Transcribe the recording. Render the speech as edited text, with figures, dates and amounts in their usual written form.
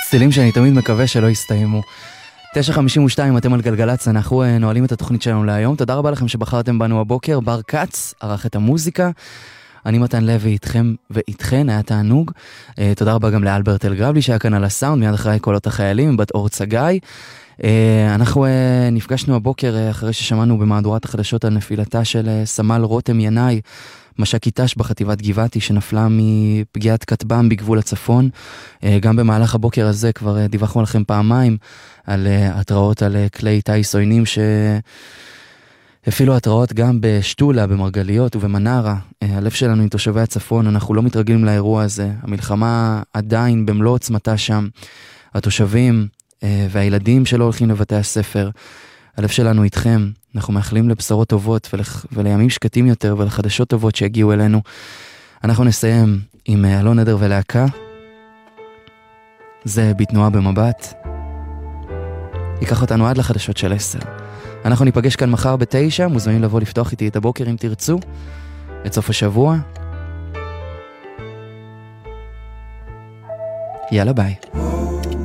צלילים שאני תמיד מקווה שלא יסתיימו. 9:52, אתם על גלגלץ, אנחנו נועלים את התוכנית שלנו להיום. תודה רבה לכם שבחרתם בנו הבוקר. בר קץ ערך את המוזיקה. אני מתן לוי איתכם ואיתכן, היה תענוג. תודה רבה גם לאלברט אלגרבלי שהיה כאן על הסאונד, מיד אחרי קולות החיילים, בת אור צגאי. אנחנו נפגשנו הבוקר אחרי ששמענו במהדורת החדשות על נפילתה של סמל רותם ינאי, מש"קית ת"ש בחטיבת גבעתי שנפלה מפגיעת כטב"ם בגבול הצפון. גם במהלך הבוקר הזה כבר דיווחנו לכם פעמיים על התראות על כלי טיס עוינים אפילו התראות גם בשטולה, במרגליות ובמנרה. הלב שלנו עם תושבי הצפון, אנחנו לא מתרגלים לאירוע הזה. המלחמה עדיין במלוא עוצמתה שם. התושבים והילדים שלא הולכים לבתי הספר. הלב שלנו איתכם. אנחנו מאחלים לבשורות טובות ולימים שקטים יותר ולחדשות טובות שהגיעו אלינו. אנחנו נסיים עם אלון עדר ולהקה. זה בתנועה במבט. ייקח אותנו עד לחדשות של 10. אנחנו ניפגש כאן מחר ב9, מוזמנים לבוא לפתוח איתי את הבוקר אם תרצו, את סוף השבוע. יאללה ביי.